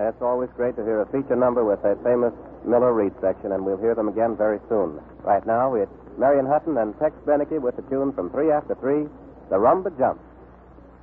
It's always great to hear a feature number with a famous Miller Reed section, and we'll hear them again very soon. Right now, it's Marion Hutton and Tex Beneke with the tune from 3 After 3, The Rumba Jump.